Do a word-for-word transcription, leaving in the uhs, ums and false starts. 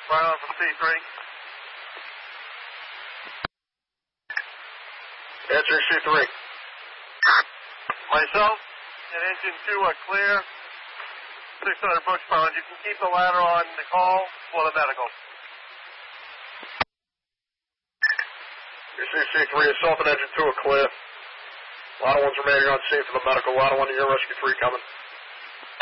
Brown from C three. Answer C three. Myself and engine two are clear. six hundred Bush pound. You can keep the ladder on the call for the medical. You see C three, yourself and engine two are clear. Ladder one's remaining on scene for the medical. Ladder one to your rescue three coming.